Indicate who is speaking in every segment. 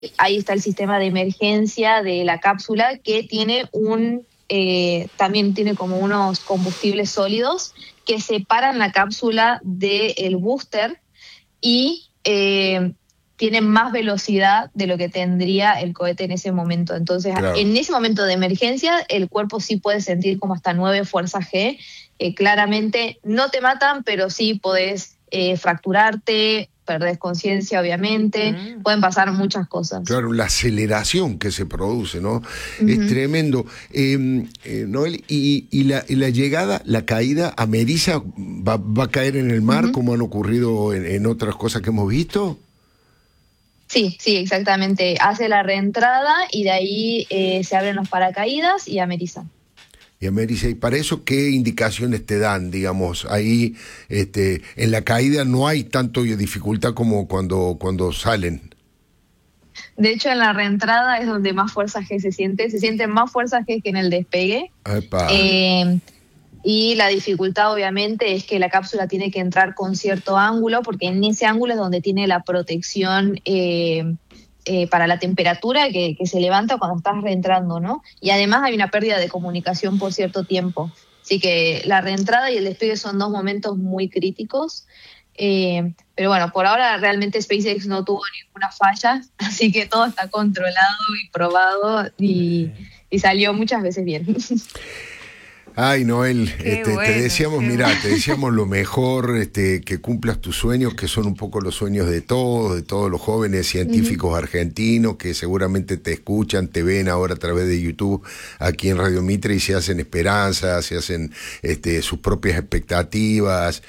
Speaker 1: ahí está el sistema de emergencia de la cápsula que tiene también tiene como unos combustibles sólidos que separan la cápsula del booster y tienen más velocidad de lo que tendría el cohete en ese momento. Entonces,
Speaker 2: Claro.
Speaker 1: en ese momento de emergencia, el cuerpo sí puede sentir como hasta 9 fuerzas G. Claramente no te matan, pero sí podés fracturarte, perdés conciencia, obviamente. Pueden pasar muchas cosas.
Speaker 2: Claro, la aceleración que se produce, ¿no? Es tremendo. Noel, y la llegada, la caída a Melissa va a caer en el mar, como han ocurrido en otras cosas que hemos visto.
Speaker 1: Sí, exactamente. Hace la reentrada y de ahí se abren los paracaídas y ameriza.
Speaker 2: Y a Melissa, ¿y para eso qué indicaciones te dan? Digamos, ahí en la caída no hay tanto dificultad como cuando salen.
Speaker 1: De hecho, en la reentrada es donde más fuerza G se sienten más fuerza G que en el despegue. Y la dificultad obviamente es que la cápsula tiene que entrar con cierto ángulo, porque en ese ángulo es donde tiene la protección para la temperatura que se levanta cuando estás reentrando, ¿no? Y además hay una pérdida de comunicación por cierto tiempo. Así que la reentrada y el despegue son 2 momentos muy críticos. Pero bueno, por ahora realmente SpaceX no tuvo ninguna falla, así que todo está controlado y probado y salió muchas veces bien.
Speaker 2: Ay, Noel,
Speaker 3: Bueno,
Speaker 2: te deseamos, mirá, te deseamos lo mejor, que cumplas tus sueños, que son un poco los sueños de todos los jóvenes científicos argentinos que seguramente te escuchan, te ven ahora a través de YouTube aquí en Radio Mitre y se hacen esperanzas, se hacen sus propias expectativas,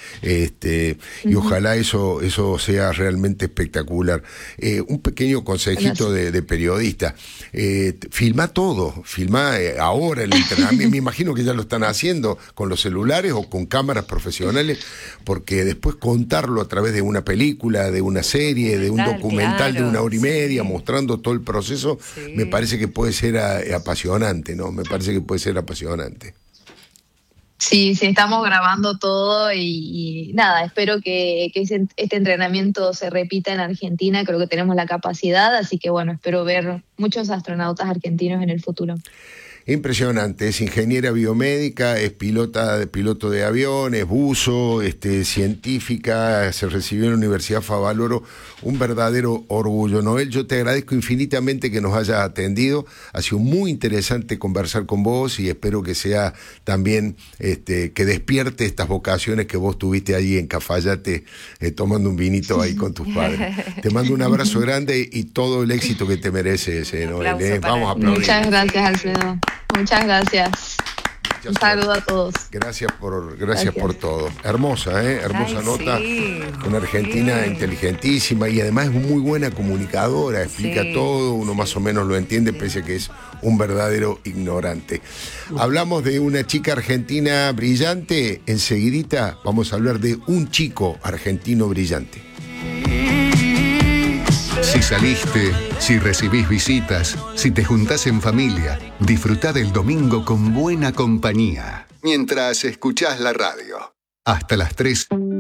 Speaker 2: y ojalá eso sea realmente espectacular. Un pequeño consejito de periodista, filmá todo, filmá ahora el entrenamiento, me imagino que ya lo están haciendo con los celulares o con cámaras profesionales, porque después contarlo a través de una película, de una serie, de un documental de 1 hora y media, mostrando todo el proceso, me parece que puede ser apasionante, ¿no? Me parece que puede ser apasionante.
Speaker 1: Sí, estamos grabando todo y nada, espero que este entrenamiento se repita en Argentina, creo que tenemos la capacidad, así que bueno, espero ver muchos astronautas argentinos en el futuro.
Speaker 2: Impresionante, es ingeniera biomédica, es piloto de avión, es buzo, científica, se recibió en la Universidad Favaloro, un verdadero orgullo. Noel, yo te agradezco infinitamente que nos hayas atendido, ha sido muy interesante conversar con vos y espero que sea también, que despierte estas vocaciones que vos tuviste allí en Cafayate, tomando un vinito ahí con tus padres. Te mando un abrazo grande y todo el éxito que te mereces, Noel. Vamos a aplaudir.
Speaker 1: Muchas gracias, Alfredo. Muchas gracias. Un saludo a todos.
Speaker 2: Gracias por todo. Hermosa, hermosa nota. Una argentina inteligentísima y además es muy buena comunicadora, explica todo, uno más o menos lo entiende, pese a que es un verdadero ignorante. Hablamos de una chica argentina brillante, enseguidita vamos a hablar de un chico argentino brillante.
Speaker 4: Si saliste, si recibís visitas, si te juntás en familia, disfrutá del domingo con buena compañía, mientras escuchás la radio. Hasta las 3.